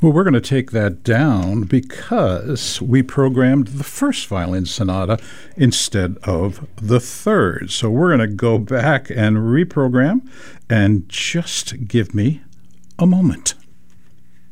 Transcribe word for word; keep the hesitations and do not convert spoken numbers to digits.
Well, we're going to take that down because we programmed the first violin sonata instead of the third. So we're going to go back and reprogram, and just give me a moment.